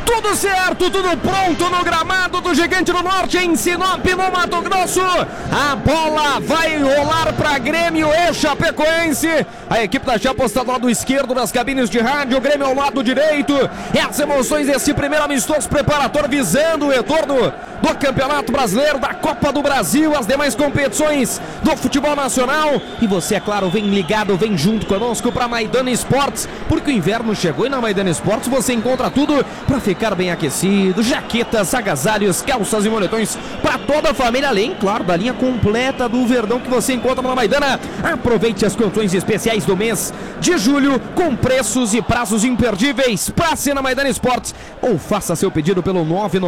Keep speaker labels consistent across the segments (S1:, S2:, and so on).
S1: Tudo certo, tudo pronto no gramado do Gigante do Norte, em Sinop, no Mato Grosso. A bola vai rolar para Grêmio e Chapecoense. A equipe da Chape está do lado esquerdo das cabines de rádio, o Grêmio ao lado direito. E as emoções desse primeiro amistoso preparatório visando o retorno do Campeonato Brasileiro, da Copa do Brasil, as demais competições do futebol nacional. E você, é claro, vem ligado, vem junto conosco para Maidana Esportes, porque o inverno chegou e na Maidana Esportes você encontra tudo para ficar bem aquecido: jaquetas, agasalhos, calças e moletões para toda a família, além, claro, da linha completa do Verdão que você encontra na Maidana. Aproveite as condições especiais do mês de julho com preços e prazos imperdíveis. Passe na Maidana Esportes ou faça seu pedido pelo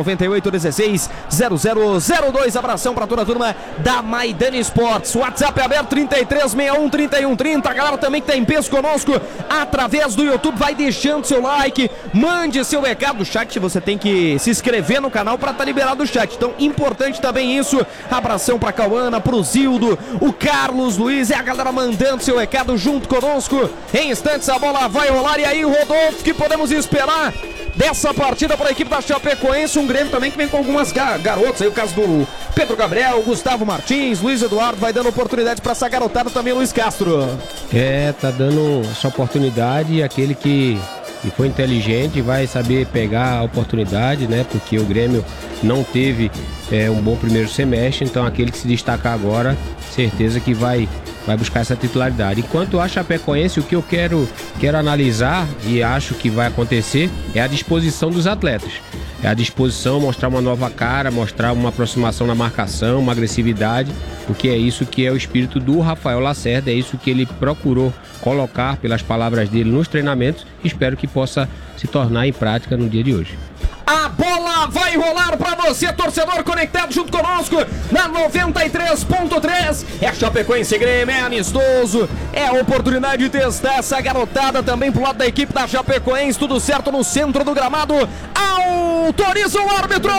S1: 998-16-0002. Abração para toda a turma da Maidana Esportes. WhatsApp é aberto 3361-3130. A galera também que está em peso conosco através do YouTube, vai deixando seu like, mande seu recado. Do chat, você tem que se inscrever no canal para estar liberado do chat, então importante também isso. Abração para Cauana, pro Zildo, o Carlos Luiz e a galera mandando seu recado junto conosco. Em instantes a bola vai rolar. E aí, Rodolfo, que podemos esperar dessa partida para a equipe da Chapecoense? Um Grêmio também que vem com algumas garotas aí, o caso do Pedro Gabriel, Gustavo Martins, Luiz Eduardo, vai dando oportunidade para essa garotada também, Luiz Castro.
S2: Tá dando essa oportunidade, e aquele que foi inteligente vai saber pegar a oportunidade, né? Porque o Grêmio não teve um bom primeiro semestre, então aquele que se destacar agora, certeza que vai buscar essa titularidade. Enquanto a Chapecoense, o que eu quero analisar e acho que vai acontecer é a disposição dos atletas. É a disposição, mostrar uma nova cara, mostrar uma aproximação na marcação, uma agressividade, porque é isso que é o espírito do Rafael Lacerda, é isso que ele procurou colocar pelas palavras dele nos treinamentos. Espero que possa se tornar em prática no dia de hoje.
S1: A bola vai rolar para você, torcedor conectado junto conosco na 93.3. É Chapecoense Grêmio, é amistoso, é a oportunidade de testar essa garotada também pro lado da equipe da Chapecoense. Tudo certo no centro do gramado. Autoriza o árbitro!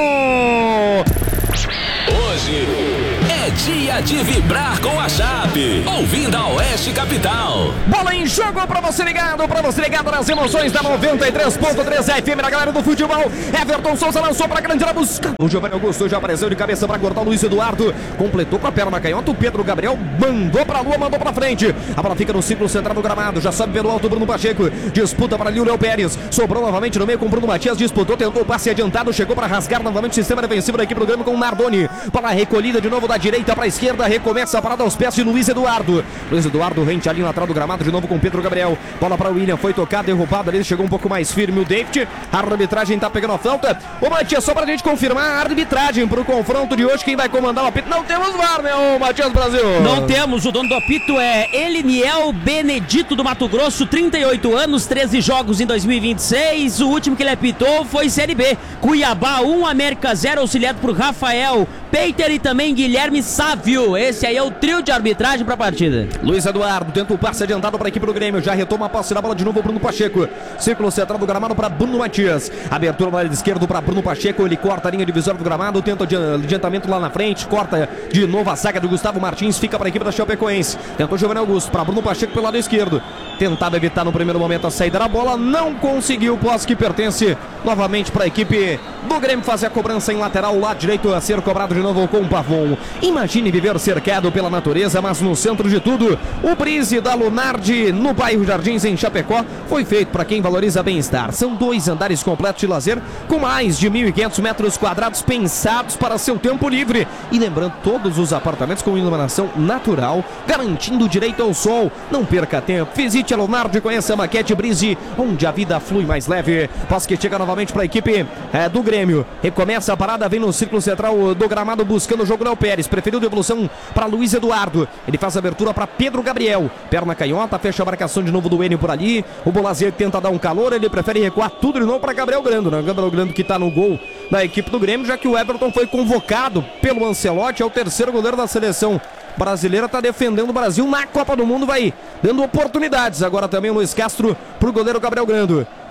S3: Hoje é dia de vibrar com a Chape, ouvindo a Oeste Capital.
S1: Bola em jogo para você ligado nas emoções da 93.3 FM, na galera do futebol. Everton Souza lançou para a grande área, busca. O Giovanni Augusto já apareceu de cabeça para cortar o Luiz Eduardo. Completou com a perna canhota. O Pedro Gabriel mandou para a lua, mandou para frente. A bola fica no círculo central do gramado. Já sobe pelo alto Bruno Pacheco. Disputa para ali o Léo Pérez. Sobrou novamente no meio com o Bruno Matias. Disputou, tentou o passe adiantado. Chegou para rasgar novamente o sistema defensivo da equipe do Grêmio com o Nardoni. Bola recolhida de novo da direita para a esquerda. Recomeça a parada aos pés de Luiz Eduardo. Luiz Eduardo rente ali lateral do gramado de novo com o Pedro Gabriel. Bola para o William. Foi tocado, derrubado ali. Chegou um pouco mais firme o David. A arbitragem tá pegando a falta. Ô Matias, só pra gente confirmar a arbitragem pro confronto de hoje, quem vai comandar o apito? Não temos VAR, né, ô Matias Brasil?
S4: Não temos, o dono do apito é Eliniel Benedito do Mato Grosso, 38 anos, 13 jogos em 2026, o último que ele apitou foi Série B, Cuiabá 1, América 0, auxiliado por Rafael Peiter e também Guilherme Sávio. Esse aí é o trio de arbitragem pra partida.
S1: Luiz Eduardo tenta o passe adiantado pra equipe do Grêmio, já retoma a posse da bola de novo o Bruno Pacheco, círculo central do gramado pra Bruno Matias, abertura no lado esquerdo pra Bruno Pacheco, ele corta a linha divisória do gramado, tenta adiantamento lá na frente, corta de novo a zaga do Gustavo Martins, fica para a equipe da Chapecoense, tentou Giovanni Augusto para Bruno Pacheco pelo lado esquerdo, tentava evitar no primeiro momento a saída da bola, não conseguiu, posse que pertence novamente para a equipe do Grêmio fazer a cobrança em lateral, lado direito a ser cobrado de novo com o Pavon. Imagine viver cercado pela natureza, mas no centro de tudo, o Brise da Lunardi no bairro Jardins em Chapecó foi feito para quem valoriza bem-estar. São 2 andares completos de lazer com mais de 1.500 metros quadrados pensados para seu tempo livre. E lembrando, todos os apartamentos com iluminação natural, garantindo o direito ao sol. Não perca tempo, visite a Lunardi e conheça a Maquete Brise, onde a vida flui mais leve. Passe que chega novamente para a equipe do Grêmio. Recomeça a parada, vem no círculo central do gramado buscando o jogo Léo Pérez. Preferiu devolução para Luiz Eduardo. Ele faz a abertura para Pedro Gabriel. Perna canhota, fecha a marcação de novo do Enio por ali. O Bolazier tenta dar um calor, ele prefere recuar tudo de novo para Gabriel Grando, né? Gabriel Grando que está no gol da equipe do Grêmio, já que o Everton foi convocado pelo Ancelotti, é o terceiro goleiro da seleção brasileira, está defendendo o Brasil na Copa do Mundo, vai dando oportunidades. Agora também o Luiz Castro para o goleiro Gabriel Grando.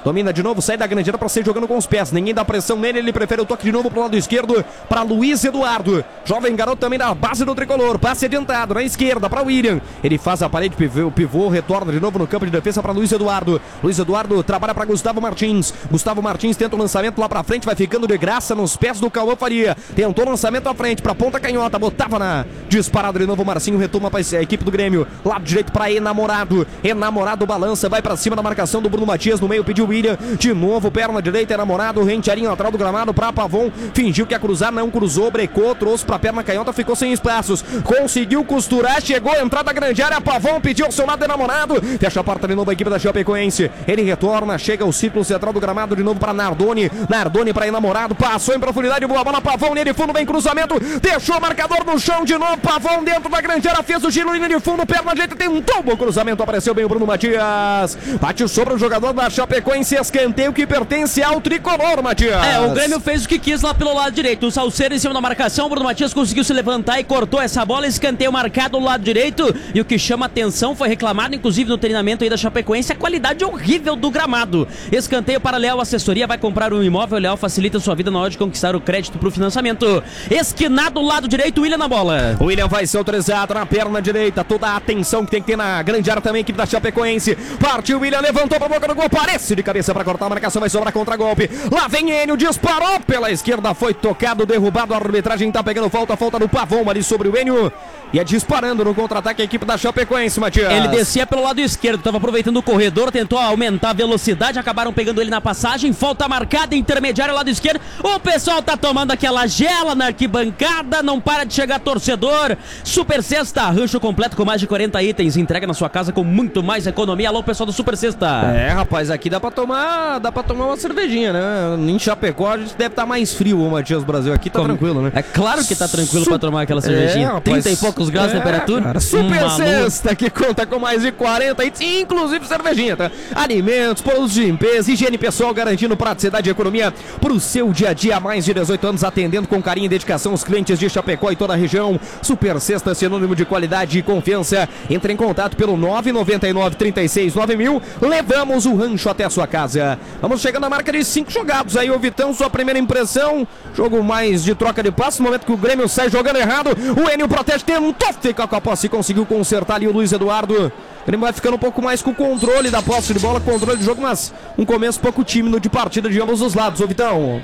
S1: Domina de novo, sai da grande área para sair jogando com os pés. Ninguém dá pressão nele, ele prefere o toque de novo pro lado esquerdo para Luiz Eduardo. Jovem garoto também da base do tricolor. Passe adiantado na esquerda para William. Ele faz a parede, o pivô retorna de novo no campo de defesa para Luiz Eduardo. Luiz Eduardo trabalha para Gustavo Martins. Gustavo Martins tenta o lançamento lá para frente, vai ficando de graça nos pés do Cauã Faria. Tentou o lançamento à frente para ponta canhota, botava na disparada de novo. Marcinho retoma para a equipe do Grêmio. Lado direito para Enamorado. Enamorado balança, vai para cima da marcação do Bruno Matias. No meio pediu William. De novo, perna direita, Enamorado. Rentearinho lateral do gramado para Pavon. Fingiu que ia cruzar, não cruzou, brecou, trouxe para perna canhota, ficou sem espaços. Conseguiu costurar, chegou a entrada grande área. Pavon pediu ao seu lado, Enamorado. Fecha a porta de novo a equipe da Chapecoense. Ele retorna, chega ao círculo central do gramado de novo para Nardoni. Nardoni para Enamorado. Passou em profundidade, boa bola. Pavon nele, fundo, vem cruzamento. Deixou o marcador no chão de novo. Pavon dentro da grande área, fez o giro, linha de fundo, perna direita, tentou o bom cruzamento. Apareceu bem o Bruno Matias. Bate sobre o jogador da Chapecoense. Escanteio que pertence ao tricolor, Matias.
S4: O Grêmio fez o que quis lá pelo lado direito. O Salceiro em cima da marcação. O Bruno Matias conseguiu se levantar e cortou essa bola. Escanteio marcado do lado direito. E o que chama atenção, foi reclamado inclusive no treinamento aí da Chapecoense, a qualidade horrível do gramado. Escanteio para Leal Assessoria. Vai comprar um imóvel. Leal facilita sua vida na hora de conquistar o crédito pro financiamento. Esquinado do lado direito, William na bola.
S1: O William vai ser autorizado na perna direita. Toda a atenção que tem que ter na grande área também, equipe da Chapecoense. Partiu o William, levantou pra boca do gol. Parece de cabeça para cortar a marcação, vai sobrar contra-golpe. Lá vem Enio, disparou pela esquerda, foi tocado, derrubado. A arbitragem tá pegando falta do Pavon ali sobre o Enio. E é disparando no contra-ataque a equipe da Chapecoense, Matias.
S4: Ele descia pelo lado esquerdo, tava aproveitando o corredor, tentou aumentar a velocidade, acabaram pegando ele na passagem. Falta marcada, intermediária, lado esquerdo. O pessoal tá tomando aquela gela na arquibancada, não para de chegar torcedor. Super Sexta, rancho completo com mais de 40 itens, entrega na sua casa com muito mais economia. Alô, pessoal do Super Sexta.
S1: Rapaz, aqui dá pra tomar uma cervejinha, né? Em Chapecó a gente deve estar mais frio, Matias. Brasil aqui tá tranquilo, né?
S4: É claro que tá tranquilo pra tomar aquela cervejinha.
S1: Rapaz,
S4: 30 e poucos graus de temperatura.
S1: Cara, Super Sexta, que conta com mais de 40 itens, inclusive cervejinha, tá? Alimentos, produtos de limpeza, higiene pessoal, garantindo praticidade e economia pro seu dia a dia. Há mais de 18 anos atendendo com carinho e dedicação os clientes de Chapecó e toda a região. Super Sexta, sinônimo de qualidade e confiança. Entre em contato pelo 999 36 9000. Levamos o rancho até a sua casa. Vamos chegando à marca de 5 jogados aí, ô Vitão, sua primeira impressão. Jogo mais de troca de passe, no momento que o Grêmio sai jogando errado. O Enio protege, tentou ficar com a posse e conseguiu consertar ali o Luiz Eduardo. O Grêmio vai ficando um pouco mais com o controle da posse de bola, controle de jogo, mas um começo um pouco tímido de partida de ambos os lados, ô Vitão.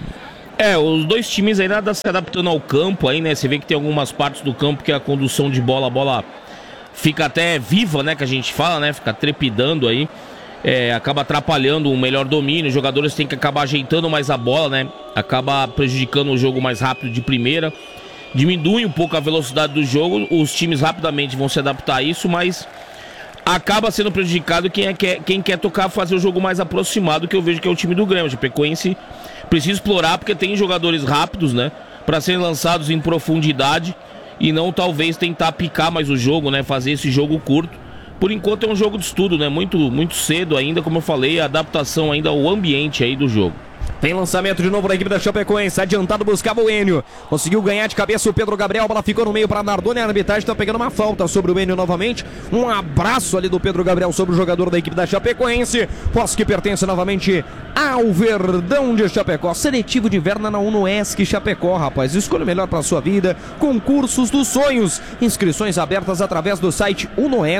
S5: Os dois times ainda se adaptando ao campo aí, né? Você vê que tem algumas partes do campo que a condução de bola, a bola fica até viva, né? Que a gente fala, né? Fica trepidando aí. Acaba atrapalhando um melhor domínio. Os jogadores têm que acabar ajeitando mais a bola, né? Acaba prejudicando o jogo mais rápido de primeira. Diminui um pouco a velocidade do jogo. Os times rapidamente vão se adaptar a isso, mas acaba sendo prejudicado quem quer tocar, fazer o jogo mais aproximado, que eu vejo que é o time do Grêmio. O Chapecoense precisa explorar, porque tem jogadores rápidos, né? Para serem lançados em profundidade e não talvez tentar picar mais o jogo, né? Fazer esse jogo curto. Por enquanto é um jogo de estudo, né? Muito cedo ainda, como eu falei, a adaptação ainda ao ambiente aí do jogo.
S1: Tem lançamento de novo da equipe da Chapecoense. Adiantado, buscava o Enio. Conseguiu ganhar de cabeça o Pedro Gabriel. A bola ficou no meio para Nardoni. A arbitragem está pegando uma falta sobre o Enio novamente. Um abraço ali do Pedro Gabriel sobre o jogador da equipe da Chapecoense. Posse que pertence novamente ao Verdão de Chapecó. Seletivo de inverno na Unoesc Chapecó, rapaz. Escolha o melhor para sua vida. Concursos dos sonhos. Inscrições abertas através do site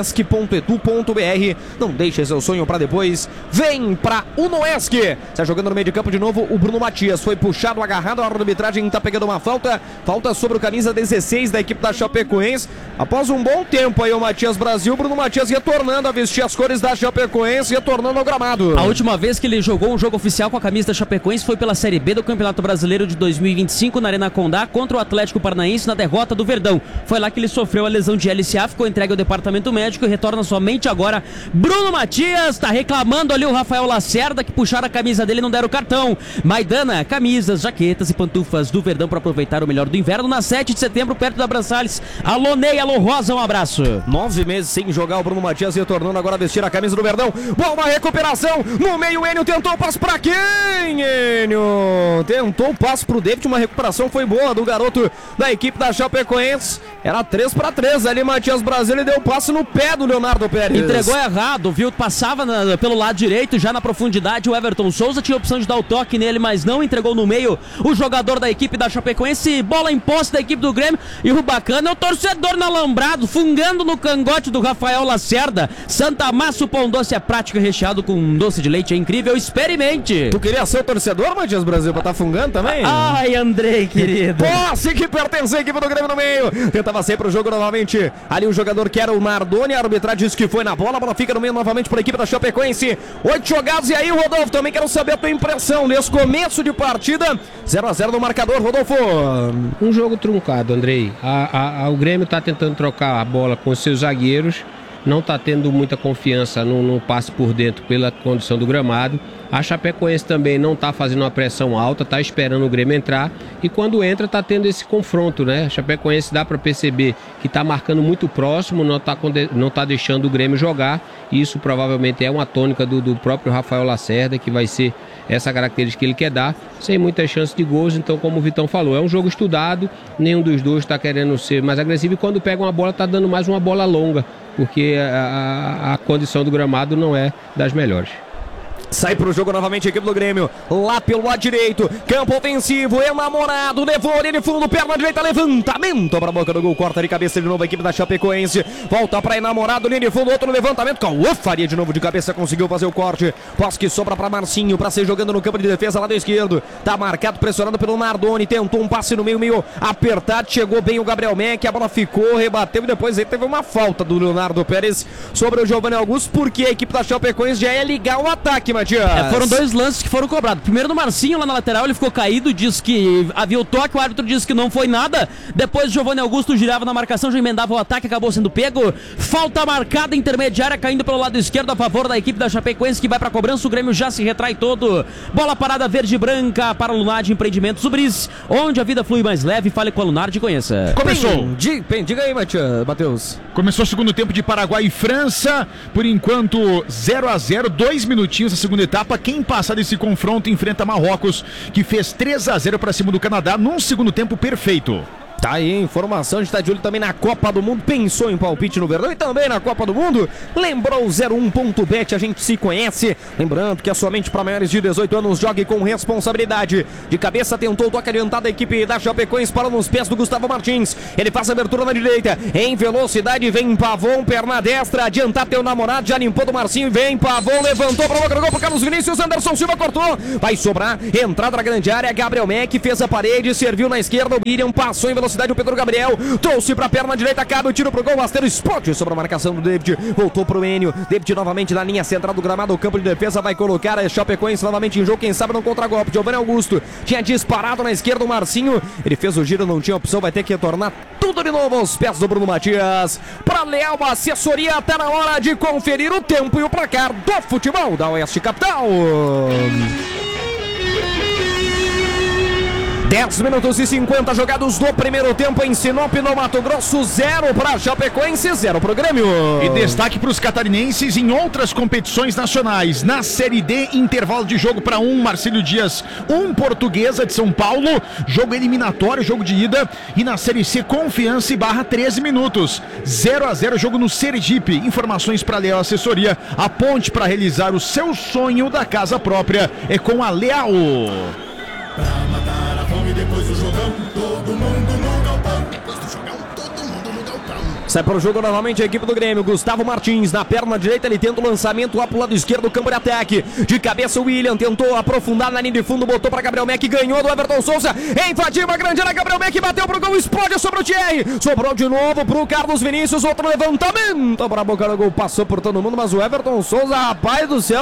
S1: unoesc.edu.br. Não deixe seu sonho para depois. Vem para Unoesc. Está jogando no meio de campo de novo o Bruno Matias. Foi puxado, agarrado. A arbitragem está pegando uma falta. Falta sobre o camisa 16 da equipe da Chapecoense. Após um bom tempo aí o Matias Brasil, Bruno Matias retornando a vestir as cores da Chapecoense, retornando ao gramado.
S4: A última vez que ele jogou um jogo oficial com a camisa da Chapecoense foi pela Série B do Campeonato Brasileiro de 2025 na Arena Condá contra o Atlético Paranaense na derrota do Verdão. Foi lá que ele sofreu a lesão de LCA, ficou entregue ao departamento médico e retorna somente agora. Bruno Matias está reclamando ali o Rafael Lacerda, que puxaram a camisa dele e não deram o cartão. Maidana, camisas, jaquetas e pantufas do Verdão para aproveitar o melhor do inverno na 7 de setembro, perto da Abraçales. Alô Ney, alô Rosa, um abraço.
S1: 9 meses sem jogar o Bruno Matias, retornando agora a vestir a camisa do Verdão. Boa recuperação, no meio Enio tentou o passe pra quem? Enio tentou o passe pro David, uma recuperação foi boa do garoto da equipe da Chapecoense. Era 3-3 ali, Matias Brasil, e deu o passe no pé do Leonardo Pérez.
S4: Entregou errado, viu? Passava pelo lado direito, já na profundidade. O Everton Souza tinha a opção de dar o toque nele, mas não entregou no meio o jogador da equipe da Chapecoense. Bola em posse da equipe do Grêmio. E o bacana é o torcedor no alambrado, fungando no cangote do Rafael Lacerda. Santa Massa, o pão doce é prática, recheado com doce de leite, é incrível. Experimente.
S1: Tu queria ser o torcedor, Matias Brasil, pra estar fungando também?
S4: Ai, Andrei, querido.
S1: Posse que pertence à equipe do Grêmio no meio. Tentava sair pro jogo novamente. Ali o jogador que era o Nardoni, a arbitragem disse que foi na bola. A bola fica no meio novamente para a equipe da Chapecoense. 8 jogados. E aí, Rodolfo, também quero saber a tua impressão nesse começo de partida. 0-0 no marcador, Rodolfo.
S2: Um jogo truncado, Andrei. O Grêmio está tentando trocar a bola com os seus zagueiros. Não está tendo muita confiança no passe por dentro pela condição do gramado. A Chapecoense também não está fazendo uma pressão alta, está esperando o Grêmio entrar. E quando entra, está tendo esse confronto, né? A Chapecoense dá para perceber que está marcando muito próximo, não está deixando o Grêmio jogar. E isso provavelmente é uma tônica do próprio Rafael Lacerda, que vai ser essa característica que ele quer dar, sem muitas chances de gols. Então, como o Vitão falou, é um jogo estudado, nenhum dos dois está querendo ser mais agressivo. E quando pega uma bola, está dando mais uma bola longa, porque a condição do gramado não é das melhores.
S1: Sai pro jogo novamente a equipe do Grêmio. Lá pelo lado direito. Campo ofensivo. Enamorado. Levou ali de fundo. Perna direita. Levantamento para a boca do gol. Corta de cabeça de novo a equipe da Chapecoense. Volta para Enamorado. Linha de fundo. Outro levantamento. Faria de novo de cabeça. Conseguiu fazer o corte. Posse que sobra para Marcinho. Para ser jogando no campo de defesa. Lado esquerdo. Tá marcado. Pressionado pelo Nardoni. Tentou um passe no meio apertado. Chegou bem o Gabriel Meck. A bola ficou. Rebateu. E depois aí teve uma falta do Leonardo Pérez sobre o Giovanni Augusto. Porque a equipe da Chapecoense já ia ligar o ataque,
S4: foram dois lances que foram cobrados. Primeiro no Marcinho, lá na lateral, ele ficou caído, disse que havia o toque, o árbitro disse que não foi nada. Depois o Giovanni Augusto girava na marcação, já emendava o ataque, acabou sendo pego. Falta marcada intermediária, caindo pelo lado esquerdo a favor da equipe da Chapecoense, que vai pra cobrança. O Grêmio já se retrai todo. Bola parada verde e branca para a Lunardi Empreendimentos Ubris, onde a vida flui mais leve. Fale com a Lunardi e conheça.
S6: Começou.
S1: Diga aí, Matheus.
S6: Começou o segundo tempo de Paraguai e França. Por enquanto, 0-0, 2 minutinhos a segunda etapa. Quem passar desse confronto enfrenta Marrocos, que fez 3-0 para cima do Canadá num segundo tempo perfeito.
S1: Tá aí, informação, a gente tá de olho também na Copa do Mundo, pensou em palpite no Verdão e também na Copa do Mundo, lembrou 01.bet, a gente se conhece, lembrando que é somente para maiores de 18 anos, jogue com responsabilidade. De cabeça tentou o toque adiantado da equipe da Chapecoense, parou nos pés do Gustavo Martins, ele faz a abertura na direita, em velocidade vem Pavon, perna destra, adiantar teu namorado, já limpou do Marcinho, vem Pavon, levantou para o gol pro Carlos Vinícius, Anderson Silva cortou, vai sobrar, entrada na grande área, Gabriel Meck fez a parede, serviu na esquerda, o William passou em velocidade, o Pedro Gabriel trouxe pra perna direita, cabe o tiro pro gol, Rasteiro explode sobre a marcação do David, voltou pro Enio, David novamente na linha central do gramado, o campo de defesa vai colocar a Chapecoense novamente em jogo, quem sabe não contra-golpe. Giovanni Augusto tinha disparado na esquerda, o Marcinho, ele fez o giro, não tinha opção, vai ter que retornar tudo de novo aos pés do Bruno Matias. Pra Leal Assessoria, até na hora de conferir o tempo e o placar do futebol da Oeste Capital. 10 minutos e 50 jogados do primeiro tempo em Sinop, no Mato Grosso, 0 para Chapecoense, 0 para o Grêmio.
S6: E destaque para os catarinenses em outras competições nacionais. Na Série D, intervalo de jogo para Marcílio Dias, Portuguesa de São Paulo, jogo eliminatório, jogo de ida. E na Série C, Confiança e Barra, 13 minutos, 0-0, jogo no Sergipe. Informações para a Leal Assessoria, a ponte para realizar o seu sonho da casa própria é com a Leal.
S7: Pra matar a fome depois do jogão, todo mundo no galpão. Depois do jogão, todo mundo no galpão.
S1: Sai para o jogo novamente a equipe do Grêmio, Gustavo Martins na perna direita, ele tenta o lançamento lá pro lado esquerdo do campo de ataque, de cabeça o William tentou aprofundar na linha de fundo, botou para Gabriel Meck, ganhou do Everton Souza, invadiu a grande área, Gabriel Meck bateu pro gol, explode sobre o Thierry, sobrou de novo pro Carlos Vinícius, outro levantamento para a boca do gol, passou por todo mundo, mas o Everton Souza, rapaz do céu,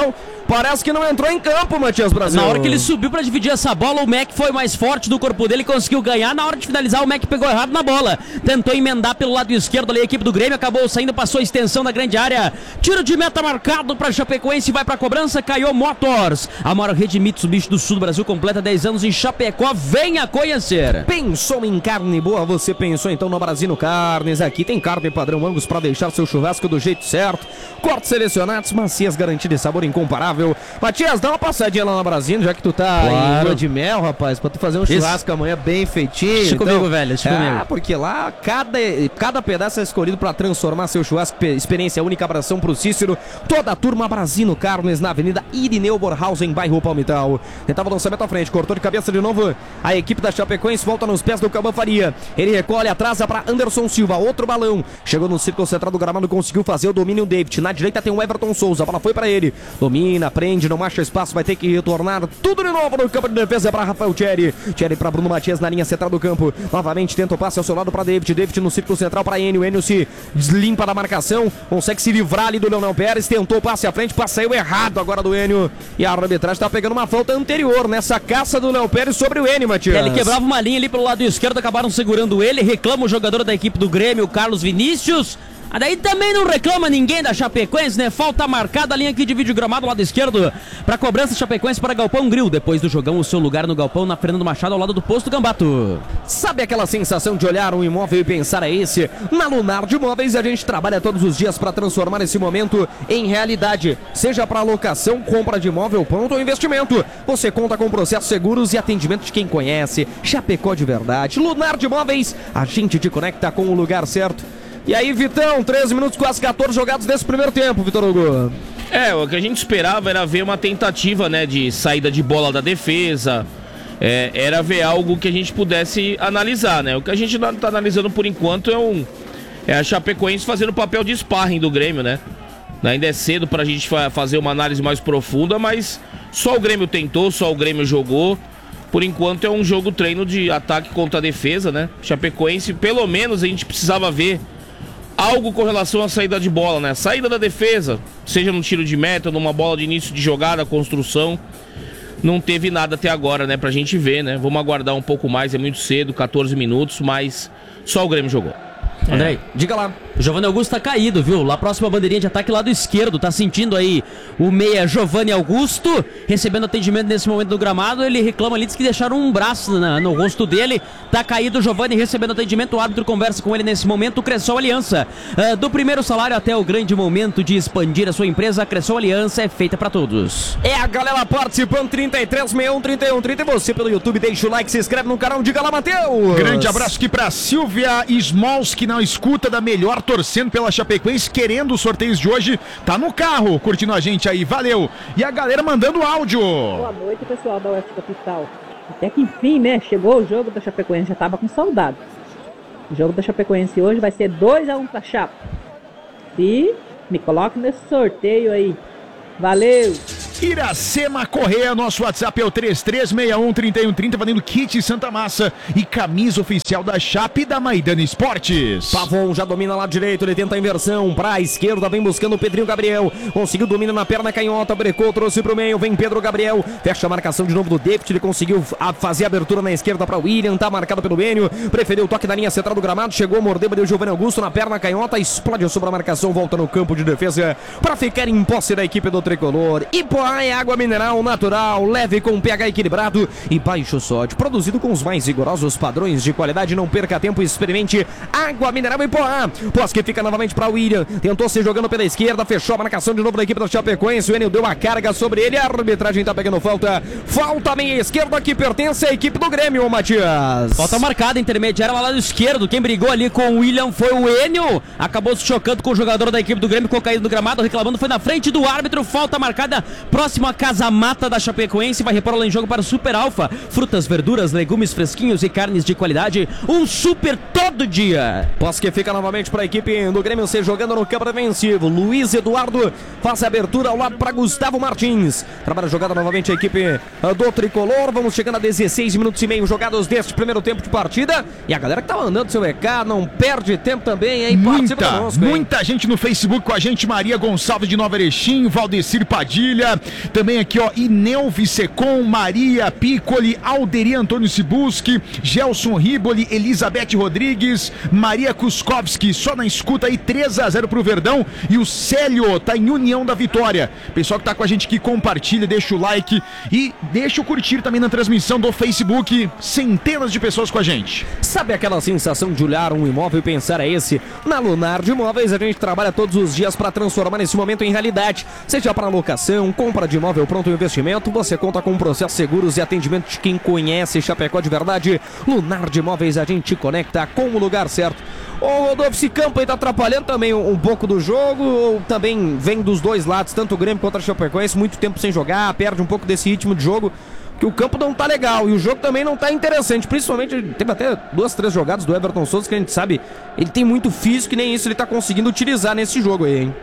S1: parece que não entrou em campo, Matias Brasil.
S4: Na hora que ele subiu pra dividir essa bola, o Mac foi mais forte do corpo dele, conseguiu ganhar. Na hora de finalizar, o Mac pegou errado na bola. Tentou emendar pelo lado esquerdo ali, a equipe do Grêmio acabou saindo, passou a extensão da grande área. Tiro de meta marcado pra Chapecoense, vai pra cobrança, Caio Motors. A maior rede Mitsubishi do sul do Brasil, completa 10 anos em Chapecó, venha conhecer.
S1: Pensou em carne boa? Você pensou então no Brasino Carnes. Aqui tem carne padrão Angus para deixar seu churrasco do jeito certo. Cortes selecionados, macias, garantidas de sabor incomparável. Matias, dá uma passadinha lá na Brasino, já que tu tá em lua de mel, rapaz, pra tu fazer um churrasco amanhã bem feitinho.
S4: Deixa comigo, velho, deixa comigo.
S1: Porque lá cada pedaço é escolhido para transformar seu churrasco. Experiência única, abração pro Cícero. Toda a turma Brasino Carnes na Avenida Irineu Borhausen, bairro Palmital. Tentava o lançamento à frente, cortou de cabeça de novo. A equipe da Chapecoense volta nos pés do Cauã Faria. Ele recolhe, atrasa para Anderson Silva, outro balão. Chegou no círculo central do gramado, conseguiu fazer o domínio David. Na direita tem o Everton Souza, a bola foi para ele. Domina, prende, não acha espaço, vai ter que retornar. Tudo de novo no campo de defesa para Rafael Thierry. Thierry para Bruno Matias na linha central do campo. Novamente tenta o passe ao seu lado para David. David no círculo central para Enio. Enio se limpa da marcação, consegue se livrar ali do Leonel Pérez. Tentou o passe à frente, passe saiu errado agora do Enio. E a arbitragem está pegando uma falta anterior nessa caça do Leonel Pérez sobre o Enio, Matias.
S4: Ele quebrava uma linha ali pelo lado esquerdo, acabaram segurando ele. Reclama o jogador da equipe do Grêmio, o Carlos Vinícius. Daí também não reclama ninguém da Chapecoense, né? Falta marcada, a linha que divide o gramado, lado esquerdo, para cobrança Chapecoense para Galpão Grill. Depois do jogão, o seu lugar no Galpão, na Fernando Machado, ao lado do posto Gambato.
S1: Sabe aquela sensação de olhar um imóvel e pensar é esse? Na Lunar de Imóveis a gente trabalha todos os dias para transformar esse momento em realidade. Seja para locação, compra de imóvel, pronto ou investimento. Você conta com processos seguros e atendimento de quem conhece. Chapecó de verdade. Lunar de Imóveis, a gente te conecta com o lugar certo. E aí, Vitão, 13 minutos, quase 14 jogados nesse primeiro tempo, Vitor Hugo.
S5: O que a gente esperava era ver uma tentativa, né, de saída de bola da defesa. Era ver algo que a gente pudesse analisar, né? O que a gente tá analisando por enquanto é a Chapecoense fazendo o papel de sparring do Grêmio, né? Ainda é cedo pra gente fazer uma análise mais profunda, mas só o Grêmio tentou, só o Grêmio jogou. Por enquanto é um jogo treino de ataque contra a defesa, né? Chapecoense, pelo menos a gente precisava ver algo com relação à saída de bola, né? Saída da defesa, seja num tiro de meta, numa bola de início de jogada, construção. Não teve nada até agora, né? Pra gente ver, né? Vamos aguardar um pouco mais, é muito cedo, 14 minutos, mas só o Grêmio jogou.
S4: Andrei, diga lá. O Giovanni Augusto tá caído, viu? Lá próxima bandeirinha de ataque, lado esquerdo. Tá sentindo aí o meia Giovanni Augusto, recebendo atendimento nesse momento do gramado. Ele reclama ali, diz que deixaram um braço no rosto dele. Tá caído o Giovanni recebendo atendimento. O árbitro conversa com ele nesse momento. Cressol Aliança. Do primeiro salário até o grande momento de expandir a sua empresa, a Cressol Aliança é feita pra todos.
S1: É a galera participando, 3361-3130. E você pelo YouTube, deixa o like, se inscreve no canal. Diga lá, Matheus.
S6: Grande abraço aqui pra Silvia Smolski, na escuta da melhor, torcendo pela Chapecoense, querendo os sorteios de hoje, tá no carro, curtindo a gente aí, valeu! E a galera mandando áudio.
S8: Boa noite, pessoal da Oeste Capital. Até que enfim, né, chegou o jogo da Chapecoense, já tava com saudade. O jogo da Chapecoense hoje vai ser 2-1 pra Chape. E me coloque nesse sorteio aí. Valeu!
S6: Iracema Correia, nosso WhatsApp é o 3361-3130, valendo kit Santa Massa e camisa oficial da Chape e da Maidana Esportes.
S1: Pavon já domina lá direito, ele tenta a inversão, pra esquerda, vem buscando o Pedrinho Gabriel, conseguiu, domina na perna canhota, brecou, trouxe pro meio, vem Pedro Gabriel, fecha a marcação de novo do David, ele conseguiu fazer a abertura na esquerda pra William, tá marcado pelo Enio, preferiu o toque da linha central do gramado, chegou, mordeu, deu Giovanni Augusto na perna canhota, explode sobre a marcação, volta no campo de defesa pra ficar em posse da equipe do Tricolor. Ipoá é água mineral natural, leve com pH equilibrado e baixo sódio, produzido com os mais rigorosos padrões de qualidade. Não perca tempo, experimente água mineral Ipoá. Posse que fica novamente para o William, tentou se jogando pela esquerda, fechou a marcação de novo da equipe da Chapecoense. O Enio deu a carga sobre ele, a arbitragem tá pegando falta meia esquerda que pertence à equipe do Grêmio, Matias.
S4: Falta marcada, intermediária lá lado esquerdo. Quem brigou ali com o William foi o Enio, acabou se chocando com o jogador da equipe do Grêmio, ficou caído no gramado, reclamando, foi na frente do árbitro. Falta marcada, próximo a Casa Mata da Chapecoense, vai repor lá em jogo para o Super Alfa, frutas, verduras, legumes fresquinhos e carnes de qualidade, um super todo dia.
S1: Posse que fica novamente para a equipe do Grêmio, se jogando no campo defensivo. Luiz Eduardo faz a abertura ao lado para Gustavo Martins, trabalha a jogada novamente a equipe do Tricolor. Vamos chegando a 16 minutos e meio jogados deste primeiro tempo de partida, e a galera que tá mandando seu recado, não perde tempo também, hein?
S6: Muita gente no Facebook com a gente, Maria Gonçalves de Nova Erechim, Valdecir Padilha, Também aqui, ó, Inel Vicecon, Maria Piccoli, Alderi Antônio Sibuski, Gelson Riboli, Elizabeth Rodrigues, Maria Kuskowski, só na escuta aí, 3-0 pro Verdão. E o Célio tá em União da Vitória. Pessoal que tá com a gente aqui, compartilha, deixa o like e deixa o curtir também na transmissão do Facebook. Centenas de pessoas com a gente.
S1: Sabe aquela sensação de olhar um imóvel e pensar, é esse? Na Lunardi Imóveis a gente trabalha todos os dias para transformar esse momento em realidade. Seja para locação, compra de imóvel pronto, investimento, você conta com processos seguros e atendimento de quem conhece Chapecó de verdade. Lunardi Imóveis, a gente te conecta com o lugar certo. O Rodolfo, esse campo aí tá atrapalhando também um pouco do jogo, ou também vem dos dois lados, tanto o Grêmio quanto a Chapecoense, muito tempo sem jogar, perde um pouco desse ritmo de jogo, que o campo não tá legal e o jogo também não tá interessante, principalmente teve até 2, 3 jogadas do Everton Souza que a gente sabe, ele tem muito físico e nem isso ele tá conseguindo utilizar nesse jogo aí, hein?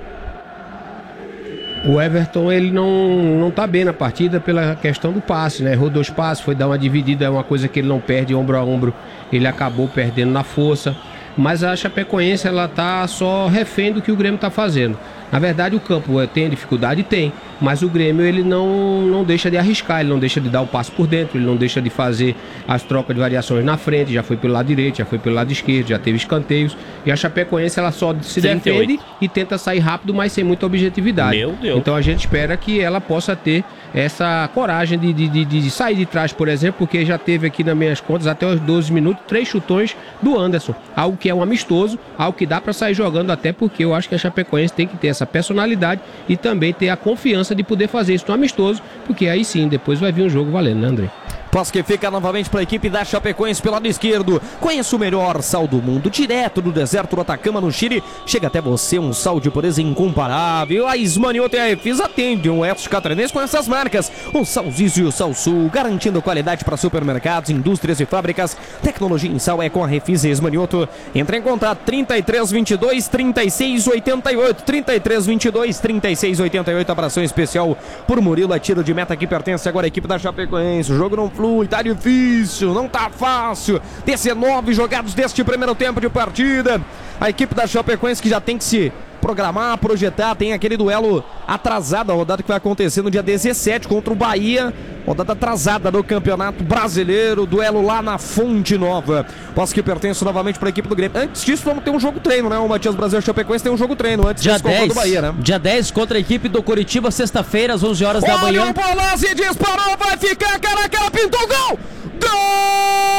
S2: O Everton, ele não tá bem na partida pela questão do passe, né? Errou 2 passes, foi dar uma dividida, é uma coisa que ele não perde ombro a ombro, ele acabou perdendo na força. Mas a Chapecoense, ela tá só refém do que o Grêmio tá fazendo. Na verdade, o campo tem dificuldade? Tem. Mas o Grêmio, ele não deixa de arriscar, ele não deixa de dar o passe por dentro, ele não deixa de fazer as trocas de variações na frente, já foi pelo lado direito, já foi pelo lado esquerdo, já teve escanteios. E a Chapecoense, ela só se
S5: 38.
S2: defende e tenta sair rápido, mas sem muita objetividade.
S5: Meu Deus.
S2: Então a gente espera que ela possa ter essa coragem de sair de trás, por exemplo, porque já teve aqui nas minhas contas, até os 12 minutos, 3 chutões do Anderson. Algo que é um amistoso, algo que dá para sair jogando, até porque eu acho que a Chapecoense tem que ter essa personalidade e também ter a confiança de poder fazer isso no amistoso, porque aí sim, depois vai vir um jogo valendo, né, André?
S1: Posse que fica novamente para a equipe da Chapecoense pelo lado esquerdo. Conheça o melhor sal do mundo, direto do deserto do Atacama, no Chile. Chega até você um sal de pureza incomparável. A Ismanioto e a Refis atendem o oeste catarinense com essas marcas. O Sal Zizo e o Sal Sul, garantindo qualidade para supermercados, indústrias e fábricas. Tecnologia em sal é com a Refis e Ismanioto. Entre em contato 3322 3688. 3322 3688. Abração especial por Murilo. É tiro de meta que pertence agora à equipe da Chapecoense. O jogo não flui, tá difícil, não tá fácil. 19 jogados deste primeiro tempo de partida. A equipe da Chapecoense que já tem que se programar, projetar, tem aquele duelo atrasado, a rodada que vai acontecer no dia 17 contra o Bahia, rodada atrasada do Campeonato Brasileiro, duelo lá na Fonte Nova. Posso que pertence novamente para a equipe do Grêmio. Antes disso, vamos ter um jogo treino, né? O Matias Brasil Chapecoense tem um jogo treino antes
S4: dia
S1: desse confronto do Bahia, né?
S4: Dia 10 contra a equipe do Coritiba, sexta-feira, às 11 horas da manhã.
S1: Olha o Bolazzi, disparou, vai ficar cara a cara, pintou o gol! Gol!